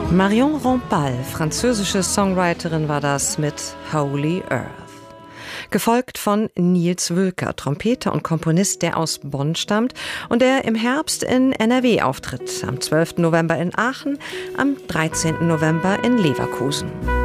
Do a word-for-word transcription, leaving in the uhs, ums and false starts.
Marion Rampal, französische Songwriterin, war das mit Holy Earth. Gefolgt von Nils Wülker, Trompeter und Komponist, der aus Bonn stammt und der im Herbst in N R W auftritt. Am zwölften November in Aachen, am dreizehnten November in Leverkusen.